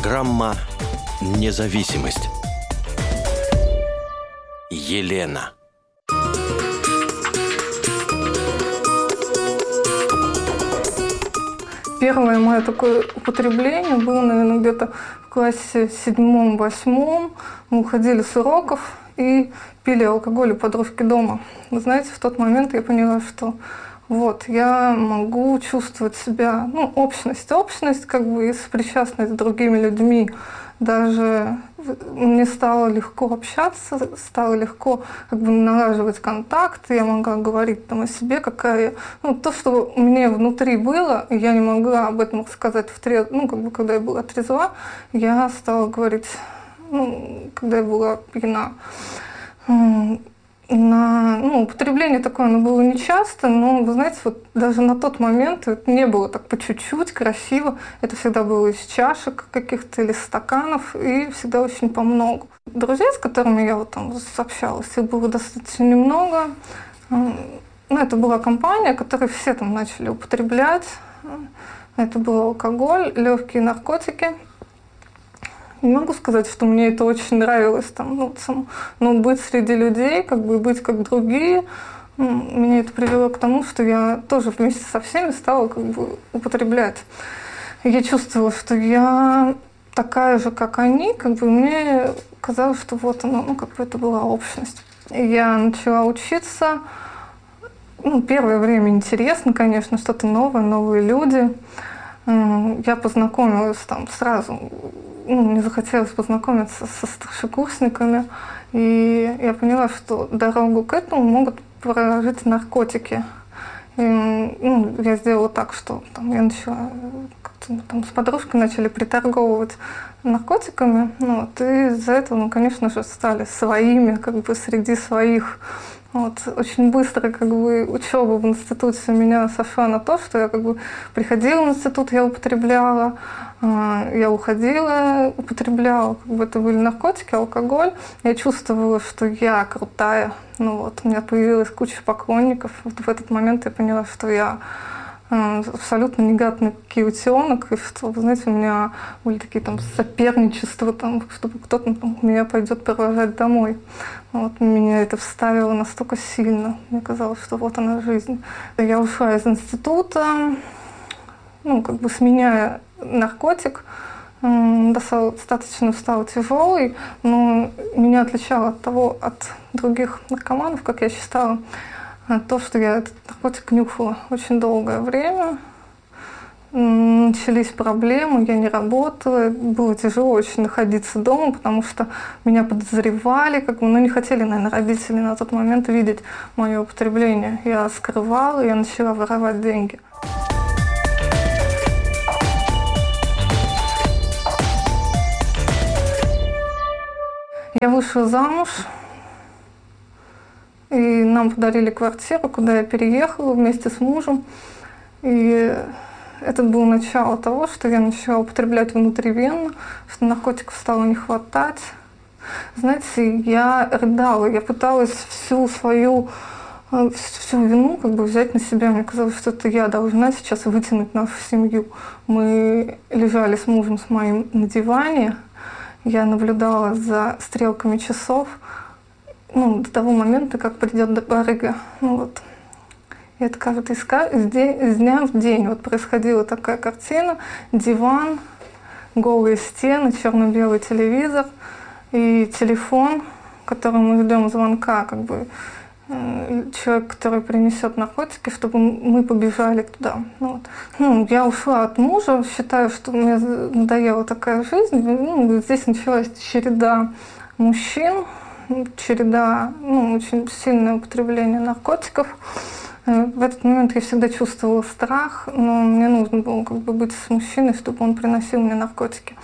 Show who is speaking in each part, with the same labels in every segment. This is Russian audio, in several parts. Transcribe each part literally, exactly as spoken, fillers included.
Speaker 1: Программа «Независимость». Елена.
Speaker 2: Первое мое такое употребление было, наверное, где-то в классе седьмом-восьмом. Мы уходили с уроков и пили алкоголь у подружки дома. Вы знаете, в тот момент я поняла, что вот, я могу чувствовать себя, ну, общность, общность, как бы, и сопричастность с другими людьми. Даже мне стало легко общаться, стало легко, как бы, налаживать контакт, я могла говорить там о себе, какая я. Ну, то, что у меня внутри было, я не могла об этом сказать в трез... ну, как бы, когда я была трезва, я стала говорить, ну, когда я была пьяна. На, ну, употребление такое, оно было нечасто, но, вы знаете, вот даже на тот момент это не было так по чуть-чуть, красиво. Это всегда было из чашек каких-то или стаканов, и всегда очень помногу. Друзей, с которыми я вот там общалась, их было достаточно немного. Ну, это была компания, которой все там начали употреблять. Это был алкоголь, легкие наркотики. Не могу сказать, что мне это очень нравилось, там, ну, сам, но быть среди людей, как бы быть как другие, ну, меня это привело к тому, что я тоже вместе со всеми стала, как бы, употреблять. Я чувствовала, что я такая же, как они, как бы мне казалось, что вот оно, ну, как бы это была общность. И я начала учиться. Ну, первое время интересно, конечно, что-то новое, новые люди. Я познакомилась там сразу. Ну, мне захотелось познакомиться со старшекурсниками, и я поняла, что дорогу к этому могут проложить наркотики. И, ну, я сделала так, что там, я начала как-то, там, с подружкой начали приторговывать наркотиками, ну, вот, и из-за этого мы, конечно же, стали своими, как бы среди своих. Вот. Очень быстро, как бы, учеба в институте у меня сошла на то, что я, как бы, приходила в институт, я употребляла, я уходила, употребляла, как бы это были наркотики, алкоголь. Я чувствовала, что я крутая. Ну, вот, у меня появилась куча поклонников. Вот в этот момент я поняла, что я абсолютно не гадкий утенок, и что, вы знаете, у меня были такие там соперничества, там, чтобы кто-то там, меня пойдет провожать домой. Вот, меня это вставило настолько сильно. Мне казалось, что вот она жизнь. Я ушла из института, ну, как бы сменяя наркотик, достаточно стал тяжелый, но меня отличало от того, от других наркоманов, как я считала, то, что я этот наркотик нюхала очень долгое время. Начались проблемы, я не работала, было тяжело очень находиться дома, потому что меня подозревали, как бы, ну, не хотели, наверное, родители на тот момент видеть мое употребление. Я скрывала, я начала воровать деньги. Я вышла замуж, и нам подарили квартиру, куда я переехала вместе с мужем. И это было начало того, что я начала употреблять внутривенно, что наркотиков стало не хватать. Знаете, я рыдала, я пыталась всю свою всю вину, как бы, взять на себя. Мне казалось, что это я должна сейчас вытянуть нашу семью. Мы лежали с мужем, с моим на диване. Я наблюдала за стрелками часов, ну, до того момента, как придет до барыга. Ну, вот. И это кажется, из, из дня в день вот происходила такая картина. Диван, голые стены, черно-белый телевизор и телефон, которым мы ждем звонка, как бы, человек, который принесет наркотики, чтобы мы побежали туда. Ну, вот. Ну, я ушла от мужа, считаю, что мне надоела такая жизнь. Ну, здесь началась череда мужчин, череда, ну, очень сильное употребление наркотиков. В этот момент я всегда чувствовала страх, но мне нужно было, как бы, быть с мужчиной, чтобы он приносил мне наркотики.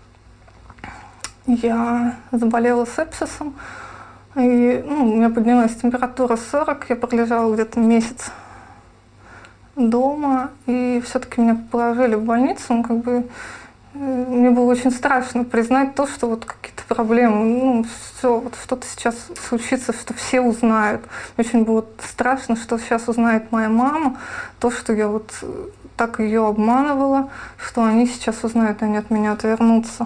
Speaker 2: Я заболела сепсисом, и, ну, у меня поднялась температура сорок, я пролежала где-то месяц дома, и все-таки меня положили в больницу, ну, как бы, мне было очень страшно признать то, что вот какие-то проблемы, ну, все, вот что-то сейчас случится, что все узнают. Очень было страшно, что сейчас узнает моя мама, то, что я вот так ее обманывала, что они сейчас узнают, и они от меня отвернутся.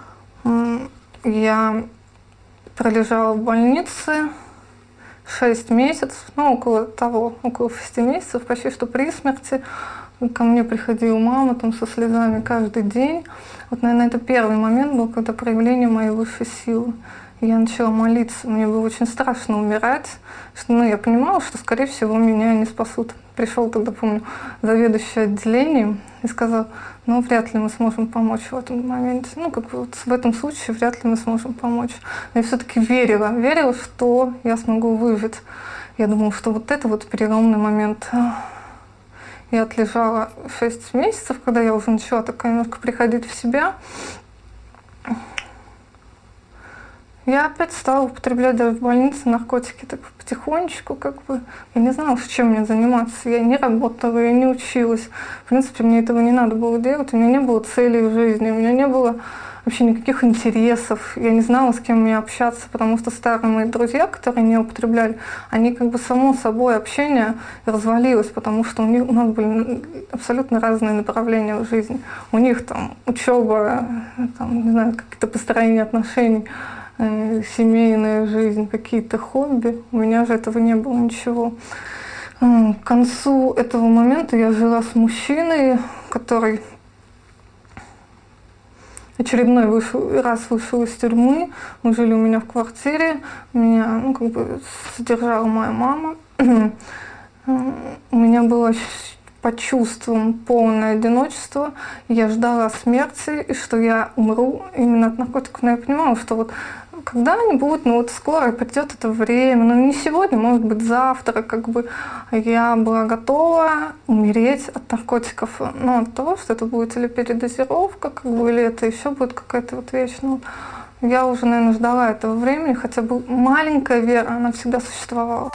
Speaker 2: Я пролежала в больнице шесть месяцев, ну, около того, около шести месяцев, почти что при смерти. Ко мне приходила мама там со слезами каждый день. Вот, наверное, это первый момент был, когда проявление моей высшей силы. Я начала молиться. Мне было очень страшно умирать. Что, ну, я понимала, что, скорее всего, меня не спасут. Пришел тогда, помню, заведующий отделением и сказал, ну, вряд ли мы сможем помочь в этом моменте. Ну, как бы вот в этом случае вряд ли мы сможем помочь. Но я все-таки верила. Верила, что я смогу выжить. Я думала, что вот это вот переломный момент. Я отлежала шесть месяцев, когда я уже начала так немножко приходить в себя. Я опять стала употреблять даже в больнице наркотики так потихонечку, как бы. Я не знала, с чем мне заниматься. Я не работала, я не училась. В принципе, мне этого не надо было делать. У меня не было целей в жизни, у меня не было вообще никаких интересов. Я не знала, с кем мне общаться, потому что старые мои друзья, которые не употребляли, они как бы само собой общение развалилось, потому что у них у нас были абсолютно разные направления в жизни. У них там учеба, там, не знаю, какие-то построения отношений, э, семейная жизнь, какие-то хобби. У меня же этого не было ничего. К концу этого момента я жила с мужчиной, который очередной вышел, раз вышел из тюрьмы. Мы жили у меня в квартире. Меня, ну, как бы содержала моя мама. У меня было по чувствам полное одиночество. Я ждала смерти, и что я умру именно от наркотиков. Но я понимала, что вот когда-нибудь, ну вот скоро придет это время, но не сегодня, может быть завтра, как бы я была готова умереть от наркотиков, но от того, что это будет или передозировка, как бы, или это еще будет какая-то вот вещь. Ну, я уже, наверное, ждала этого времени, хотя бы маленькая вера, она всегда существовала.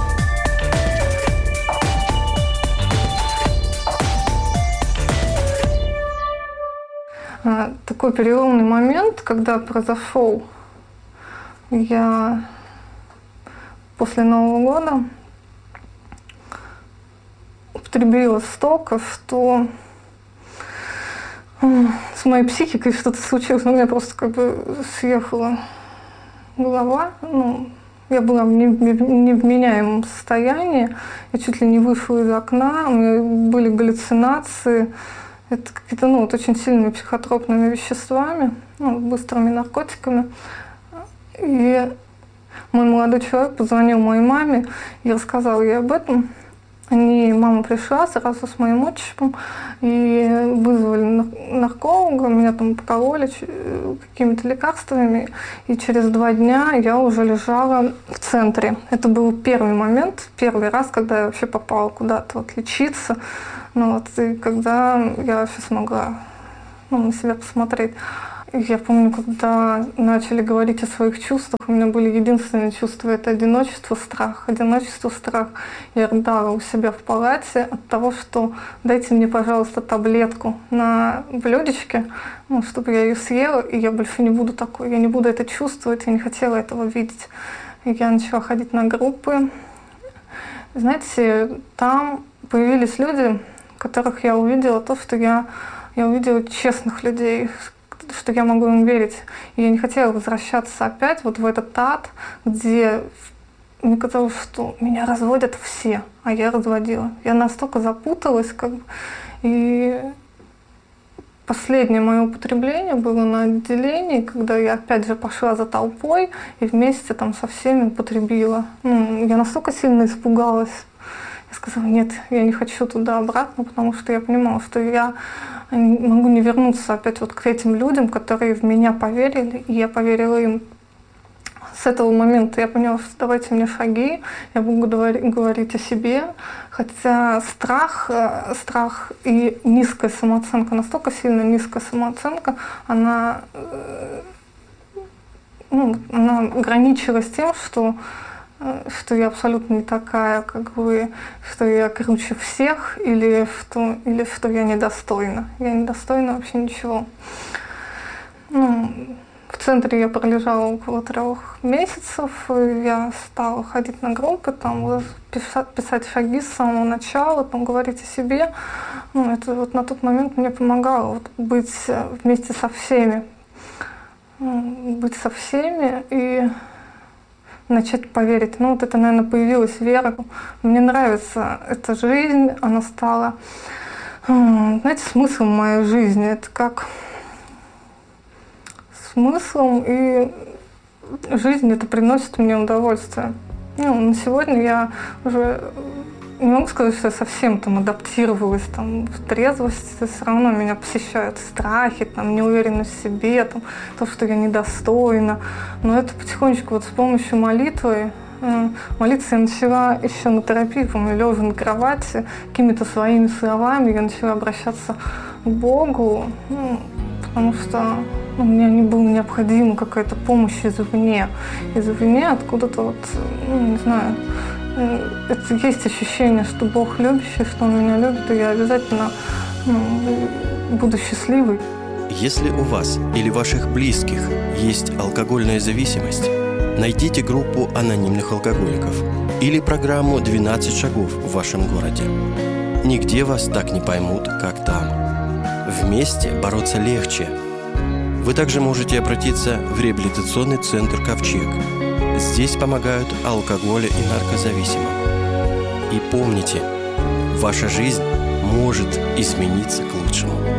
Speaker 2: Такой переломный момент, когда произошел, я после Нового года употребила столько, что с моей психикой что-то случилось. У меня просто как бы съехала голова. Ну, я была в невменяемом состоянии. Я чуть ли не вышла из окна. У меня были галлюцинации. Это какие-то, ну, вот очень сильными психотропными веществами, ну, быстрыми наркотиками. И мой молодой человек позвонил моей маме и рассказал ей об этом. Они, мама пришла сразу с моим отчимом и вызвали нарколога, меня там покололи какими-то лекарствами, и через два дня я уже лежала в центре. Это был первый момент, первый раз, когда я вообще попала куда-то вот лечиться, ну вот, и когда я вообще смогла, ну, на себя посмотреть. Я помню, когда начали говорить о своих чувствах, у меня были единственные чувства — это одиночество, страх. Одиночество, страх. Я рыдала у себя в палате от того, что дайте мне, пожалуйста, таблетку на блюдечке, ну, чтобы я ее съела, и я больше не буду такой, я не буду это чувствовать, я не хотела этого видеть. И я начала ходить на группы. Знаете, там появились люди, которых я увидела, то, что я, я увидела честных людей, что я могу им верить. И я не хотела возвращаться опять вот в этот ад, где мне казалось, что меня разводят все, а я разводила. Я настолько запуталась, как бы. И последнее мое употребление было на отделении, когда я опять же пошла за толпой и вместе там со всеми употребила. Ну, я настолько сильно испугалась. Я сказала, нет, я не хочу туда обратно, потому что я понимала, что я могу не вернуться опять вот к этим людям, которые в меня поверили, и я поверила им. С этого момента я поняла, что давайте мне шаги, я буду говорить о себе, хотя страх, страх и низкая самооценка, настолько сильно низкая самооценка, она, ну, она ограничилась тем, что что я абсолютно не такая, как вы, что я круче всех, или что, или что я недостойна. Я недостойна вообще ничего. Ну, в центре я пролежала около трех месяцев, и я стала ходить на группы, там, писать, писать шаги с самого начала, там, говорить о себе. Ну, это вот на тот момент мне помогало вот, быть вместе со всеми. Ну, быть со всеми и начать поверить. Ну, вот это, наверное, появилась вера. Мне нравится эта жизнь, она стала, знаете, смыслом моей жизни. Это как смыслом, и жизнь это приносит мне удовольствие. Ну, на сегодня я уже не могу сказать, что я совсем там адаптировалась там, в трезвости, все равно меня посещают страхи, там, неуверенность в себе, там, то, что я недостойна. Но это потихонечку вот с помощью молитвы, э, молиться я начала еще на терапии, по-моему, лежа на кровати, какими-то своими словами я начала обращаться к Богу, ну, потому что ну, мне не была необходима какая-то помощь извне, извне откуда-то вот, ну, не знаю, это есть ощущение, что Бог любящий, что Он меня любит, и я обязательно ну, буду счастливой.
Speaker 3: Если у вас или ваших близких есть алкогольная зависимость, найдите группу анонимных алкоголиков или программу «двенадцать шагов» в вашем городе. Нигде вас так не поймут, как там. Вместе бороться легче. Вы также можете обратиться в реабилитационный центр «Ковчег». Здесь помогают алкоголя и наркозависимым. И помните, ваша жизнь может измениться к лучшему.